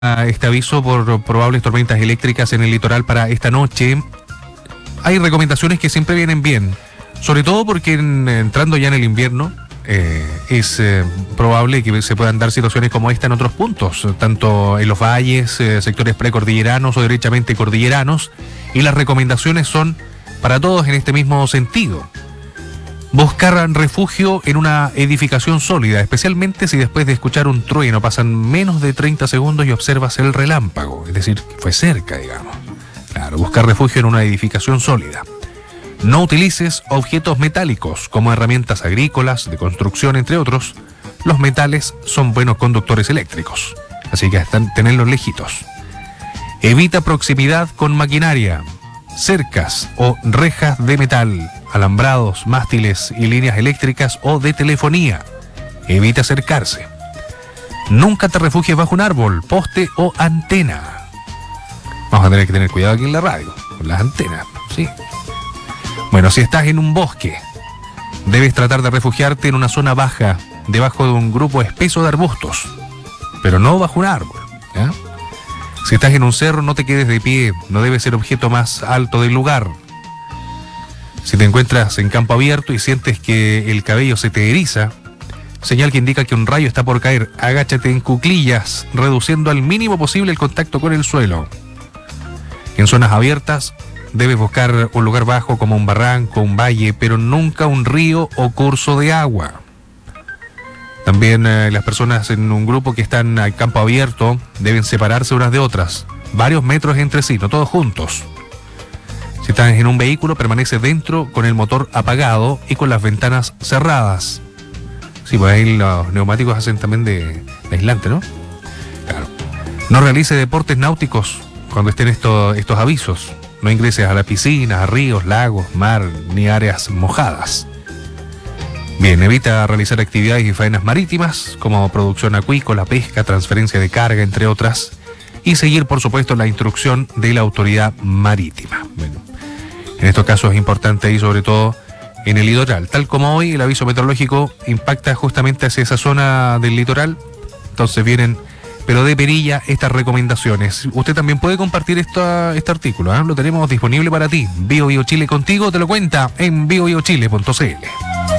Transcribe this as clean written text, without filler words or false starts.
este aviso por probables tormentas eléctricas en el litoral para esta noche. Hay recomendaciones que siempre vienen bien, sobre todo porque entrando ya en el invierno es probable que se puedan dar situaciones como esta en otros puntos, tanto en los valles, sectores precordilleranos o derechamente cordilleranos, y las recomendaciones son para todos en este mismo sentido. Buscar refugio en una edificación sólida, especialmente si después de escuchar un trueno pasan menos de 30 segundos y observas el relámpago, es decir, fue cerca, digamos. Claro, buscar refugio en una edificación sólida. No utilices objetos metálicos como herramientas agrícolas, de construcción, entre otros. Los metales son buenos conductores eléctricos, así que tenerlos lejitos. Evita proximidad con maquinaria, cercas o rejas de metal, alambrados, mástiles y líneas eléctricas o de telefonía. Evita acercarse. Nunca te refugies bajo un árbol, poste o antena. Vamos a tener que tener cuidado aquí en la radio, con las antenas, ¿sí? Bueno, si estás en un bosque, debes tratar de refugiarte en una zona baja, debajo de un grupo espeso de arbustos, pero no bajo un árbol, ¿ya? Si estás en un cerro, no te quedes de pie, no debes ser objeto más alto del lugar. Si te encuentras en campo abierto y sientes que el cabello se te eriza, señal que indica que un rayo está por caer, agáchate en cuclillas, reduciendo al mínimo posible el contacto con el suelo. En zonas abiertas, debes buscar un lugar bajo como un barranco, un valle, pero nunca un río o curso de agua. También las personas en un grupo que están al campo abierto deben separarse unas de otras, varios metros entre sí, no todos juntos. Si estás en un vehículo, permanece dentro con el motor apagado y con las ventanas cerradas. Sí, pues ahí los neumáticos hacen también de aislante, ¿no? Claro. No realice deportes náuticos cuando estén estos avisos. No ingreses a las piscinas, a ríos, lagos, mar, ni áreas mojadas. Bien, evita realizar actividades y faenas marítimas, como producción acuícola, pesca, transferencia de carga, entre otras, y seguir, por supuesto, la instrucción de la autoridad marítima. Bueno, en estos casos es importante, y sobre todo en el litoral. Tal como hoy, el aviso meteorológico impacta justamente hacia esa zona del litoral, entonces vienen, pero de perilla, estas recomendaciones. Usted también puede compartir este artículo, ¿eh? Lo tenemos disponible para ti. Bio Chile contigo te lo cuenta en biobiochile.cl.